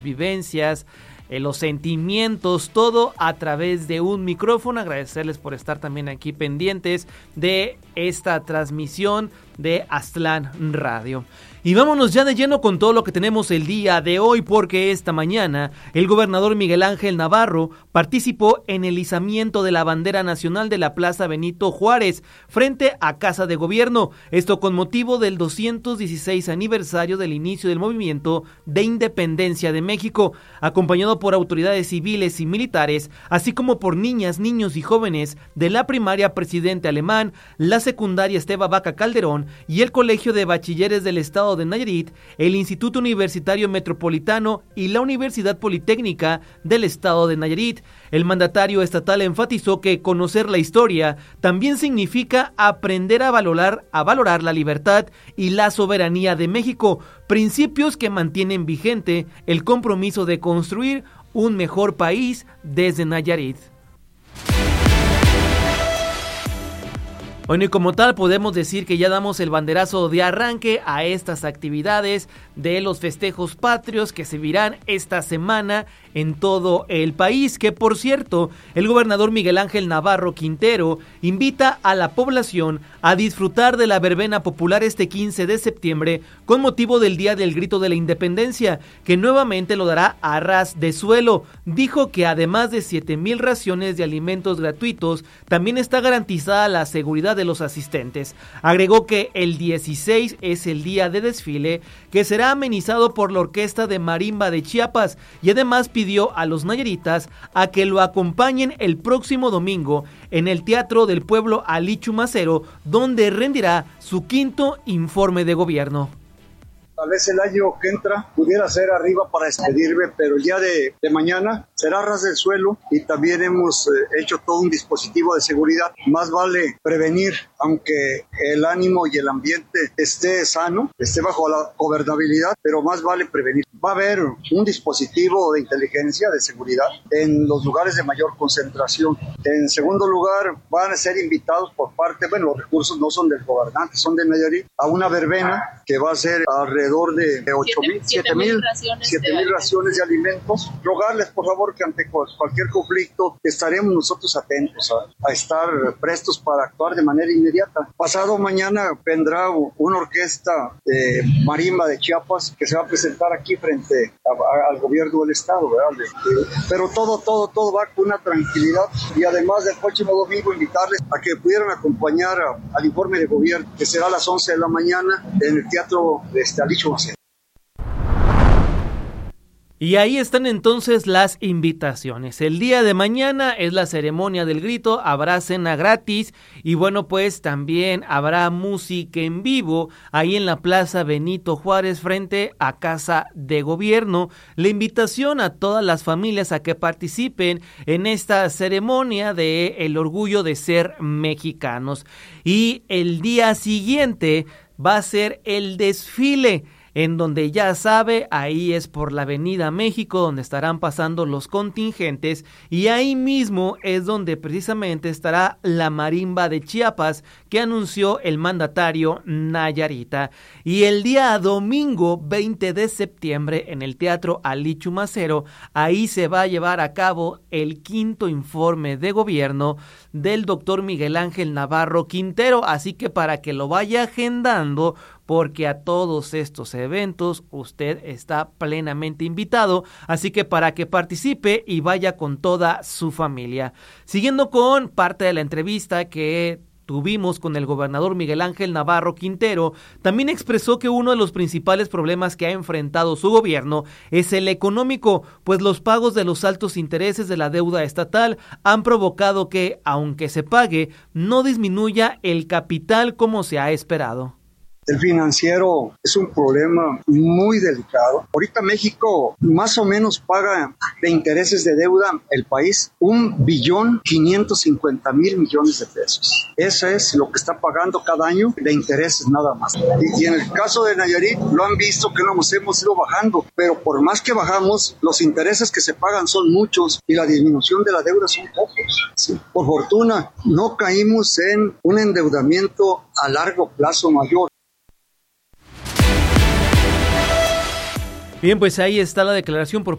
vivencias, los sentimientos, todo a través de un micrófono. Agradecerles por estar también aquí pendientes de esta transmisión de Aztlán Radio. Y vámonos ya de lleno con todo lo que tenemos el día de hoy, porque esta mañana el gobernador Miguel Ángel Navarro participó en el izamiento de la bandera nacional de la Plaza Benito Juárez frente a Casa de Gobierno, esto con motivo del 216 aniversario del inicio del movimiento de independencia de México, acompañado por autoridades civiles y militares, así como por niñas, niños y jóvenes de la primaria Presidente Alemán, la secundaria Esteban Vaca Calderón y el Colegio de Bachilleres del Estado de Nayarit, el Instituto Universitario Metropolitano y la Universidad Politécnica del Estado de Nayarit. El mandatario estatal enfatizó que conocer la historia también significa aprender a valorar la libertad y la soberanía de México, principios que mantienen vigente el compromiso de construir un mejor país desde Nayarit. Bueno, y como tal podemos decir que ya damos el banderazo de arranque a estas actividades de los festejos patrios que se vivirán esta semana en todo el país, que por cierto, el gobernador Miguel Ángel Navarro Quintero invita a la población a disfrutar de la verbena popular este 15 de septiembre con motivo del Día del Grito de la Independencia, que nuevamente lo dará a ras de suelo. Dijo que además de 7,000 raciones de alimentos gratuitos, también está garantizada la seguridad de los asistentes. Agregó que el 16 es el día de desfile, que será amenizado por la Orquesta de Marimba de Chiapas, y además pidió a los nayaritas a que lo acompañen el próximo domingo en el Teatro del Pueblo Ali Chumacero, donde rendirá su 5º informe de gobierno. Tal vez el año que entra pudiera ser arriba para despedirme, pero el día de mañana será ras del suelo, y también hemos hecho todo un dispositivo de seguridad. Más vale prevenir, aunque el ánimo y el ambiente esté sano, esté bajo la gobernabilidad, pero más vale prevenir. Va a haber un dispositivo de inteligencia, de seguridad, en los lugares de mayor concentración. En segundo lugar, van a ser invitados por parte, los recursos no son del gobernante, son de Nayarit, a una verbena que va a ser alrededor de 7,000 raciones de alimentos. Rogarles, por favor, que ante cualquier conflicto estaremos nosotros atentos a estar prestos para actuar de manera inmediata. Pasado mañana vendrá una orquesta de marimba de Chiapas que se va a presentar aquí frente al gobierno del estado, ¿verdad? Pero todo va con una tranquilidad, y además del próximo domingo invitarles a que pudieran acompañar al informe de gobierno, que será a las 11 de la mañana en el Teatro de Ali Chumacero. Y ahí están entonces las invitaciones. El día de mañana es la ceremonia del grito, habrá cena gratis y bueno, pues también habrá música en vivo ahí en la Plaza Benito Juárez frente a Casa de Gobierno. La invitación a todas las familias a que participen en esta ceremonia de el orgullo de ser mexicanos. Y el día siguiente va a ser el desfile, en donde ya sabe, ahí es por la Avenida México donde estarán pasando los contingentes, y ahí mismo es donde precisamente estará la marimba de Chiapas que anunció el mandatario nayarita. Y el día domingo 20 de septiembre en el Teatro Ali Chumacero, ahí se va a llevar a cabo el 5º informe de gobierno del doctor Miguel Ángel Navarro Quintero, así que para que lo vaya agendando, porque a todos estos eventos usted está plenamente invitado, así que para que participe y vaya con toda su familia. Siguiendo con parte de la entrevista que tuvimos con el gobernador Miguel Ángel Navarro Quintero, también expresó que uno de los principales problemas que ha enfrentado su gobierno es el económico, pues los pagos de los altos intereses de la deuda estatal han provocado que, aunque se pague, no disminuya el capital como se ha esperado. El financiero es un problema muy delicado. Ahorita México más o menos paga de intereses de deuda el país 1,550,000,000,000 de pesos. Eso es lo que está pagando cada año de intereses nada más. Y en el caso de Nayarit lo han visto que hemos ido bajando, pero por más que bajamos, los intereses que se pagan son muchos y la disminución de la deuda son pocos. Sí. Por fortuna no caímos en un endeudamiento a largo plazo mayor. Bien, pues ahí está la declaración por